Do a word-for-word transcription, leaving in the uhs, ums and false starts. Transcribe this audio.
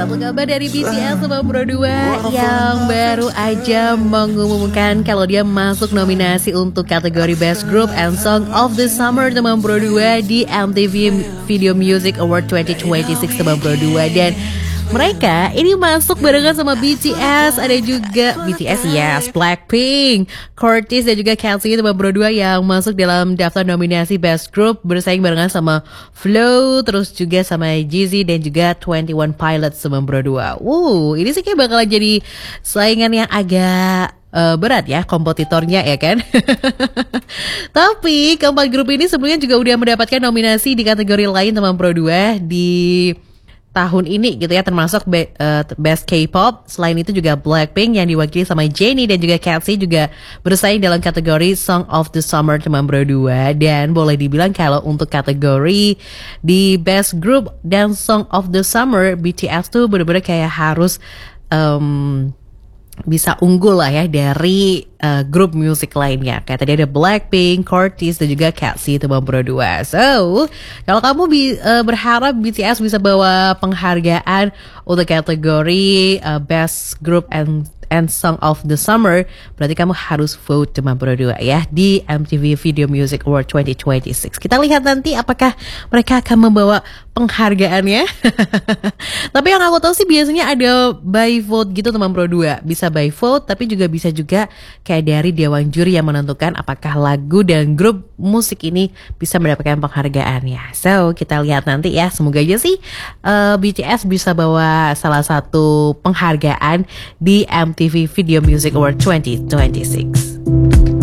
Satu kabar dari B T S Sobat Pro dua yang baru aja mengumumkan kalau dia masuk nominasi untuk kategori Best Group and Song of the Summer Teman Pro dua di M T V Video Music Award dua ribu dua puluh enam Teman Pro dua. Dan mereka ini masuk barengan sama B T S. Ada juga B T S, yes, Blackpink, Curtis dan juga Kelsey Teman Pro dua yang masuk dalam daftar nominasi Best Group, bersaing barengan sama Flow, terus juga sama Jeezy dan juga twenty one Pilots Teman Pro dua. Wow, ini sih kayak bakalan jadi saingan yang agak uh, berat ya kompetitornya ya kan. Tapi keempat grup ini sebelumnya juga udah mendapatkan nominasi di kategori lain Teman Pro dua di tahun ini gitu ya, termasuk be, uh, Best K-pop. Selain itu juga Blackpink yang diwakili sama Jennie dan juga Kelsey juga bersaing dalam kategori Song of the Summer Teman Pro dua. Dan boleh dibilang kalau untuk kategori di Best Group dan Song of the Summer, B T S tuh bener-bener kayak harus um, bisa unggul lah ya dari uh, grup musik lainnya. Kayak tadi ada Blackpink, Curtis dan juga Kelsey Teman Pro dua. So, kalau kamu bi- uh, berharap B T S bisa bawa penghargaan untuk kategori uh, Best Group and and Song of the Summer, berarti kamu harus vote Teman Pro dua ya di M T V Video Music Award dua ribu dua puluh enam. Kita lihat nanti apakah mereka akan membawa penghargaannya. Tapi yang aku tahu sih biasanya ada by vote gitu Teman Pro dua. Bisa by vote, tapi juga bisa juga kayak dari dewan juri yang menentukan apakah lagu dan grup musik ini bisa mendapatkan penghargaannya. So, kita lihat nanti ya. Semoga aja sih uh, B T S bisa bawa salah satu penghargaan di M T V Video Music Award dua ribu dua puluh enam.